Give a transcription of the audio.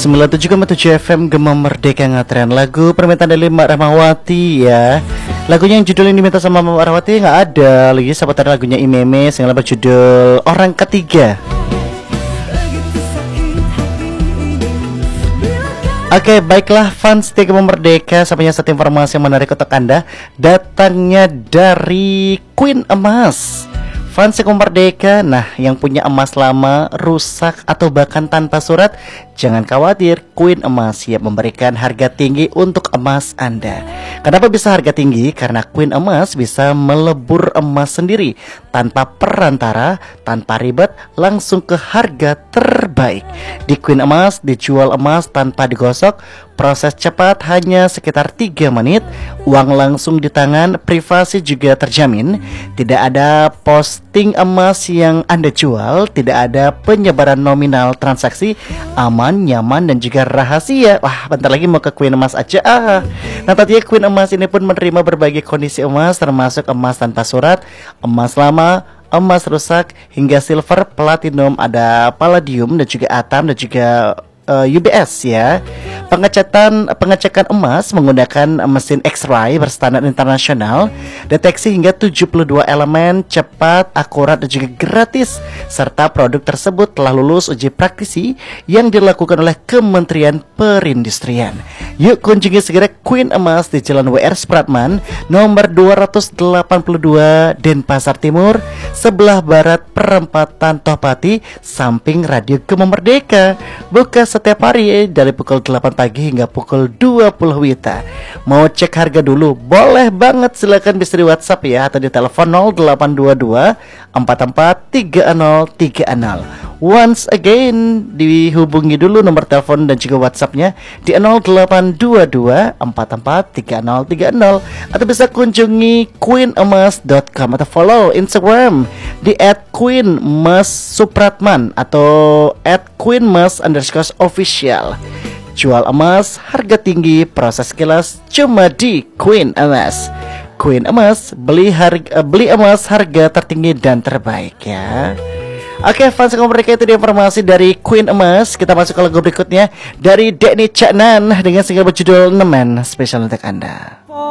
97,7 FM Gema Merdeka Ngatren. Lagu permintaan dari Mbak Rahmawati ya. Lagunya yang judul yang diminta sama Mbak Rahmawati nggak ada. Lagi sahabat lagunya Imeme yang berjudul Orang Ketiga. Oke, baiklah fans Gema Merdeka, sampainya satu informasi yang menarik untuk Anda. Datangnya dari Queen Emas. Fans Gema Merdeka, nah yang punya emas lama, rusak atau bahkan tanpa surat, jangan khawatir, Queen Emas siap memberikan harga tinggi untuk emas Anda. Kenapa bisa harga tinggi? Karena Queen Emas bisa melebur emas sendiri, tanpa perantara, tanpa ribet, langsung ke harga terbaik. Di Queen Emas dijual emas tanpa digosok, proses cepat hanya sekitar 3 menit, uang langsung di tangan, privasi juga terjamin. Tidak ada posting emas yang Anda jual, tidak ada penyebaran nominal transaksi, aman, nyaman dan juga rahasia. Wah, bentar lagi mau ke Queen Emas aja. Nah, tadinya Queen Emas ini pun menerima berbagai kondisi emas, termasuk emas tanpa surat, emas lama, emas rusak, hingga silver, platinum, ada palladium dan juga atam dan juga UBS ya. Pengecekan emas menggunakan mesin X-ray berstandar internasional, deteksi hingga 72 elemen, cepat, akurat dan juga gratis, serta produk tersebut telah lulus uji praktisi yang dilakukan oleh Kementerian Perindustrian. Yuk kunjungi segera Queen Emas di Jalan WR Supratman nomor 282 Denpasar Timur, sebelah barat perempatan Tohpati, samping Radio Gema Merdeka. Buka setiap hari dari pukul 8 pagi hingga pukul 20 WITA. Mau cek harga dulu? Boleh banget, silakan bisa di WhatsApp ya, atau di telepon 0822 443030. Once again, dihubungi dulu nomor telepon dan juga WhatsAppnya di 0822 443030, atau bisa kunjungi queenemas.com atau follow Instagram di @queenmasupratman atau @queenmas_official. Jual emas harga tinggi, proses kilas cuma di Queen Emas. Queen Emas, beli emas harga tertinggi dan terbaik ya. Oke, fans mereka itu informasi dari Queen Emas. Kita masuk ke lagu berikutnya dari Denny Caknan dengan single berjudul Nemen, spesial untuk Anda.